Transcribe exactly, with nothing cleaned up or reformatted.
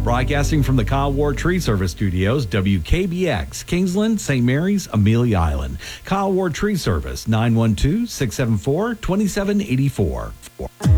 Broadcasting from the Kyle Ward Tree Service Studios, W K B X, Kingsland, Saint Mary's, Amelia Island. Kyle Ward Tree Service, nine one two, six seven four, two seven eight four.